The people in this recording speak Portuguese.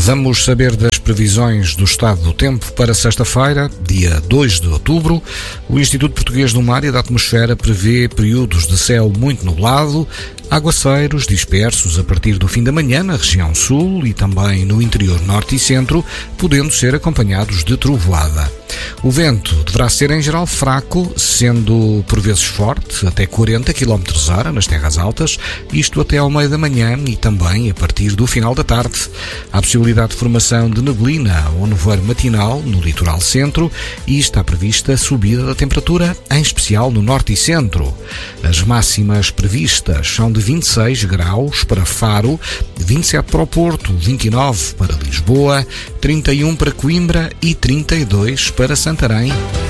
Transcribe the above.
Vamos saber das previsões do estado do tempo para sexta-feira, dia 2 de outubro. O Instituto Português do Mar e da Atmosfera prevê períodos de céu muito nublado, aguaceiros dispersos a partir do fim da manhã na região sul e também no interior norte e centro, podendo ser acompanhados de trovoada. O vento deverá ser em geral fraco, sendo por vezes forte, até 40 km/h nas terras altas, isto até ao meio da manhã e também a partir do final da tarde. Há possibilidade de formação de neblina ou nevoeiro matinal no litoral centro e está prevista subida da temperatura, em especial no norte e centro. As máximas previstas são de 26 graus para Faro, 27 para o Porto, 29 para Lisboa, 31 para Coimbra e 32 para Santarém.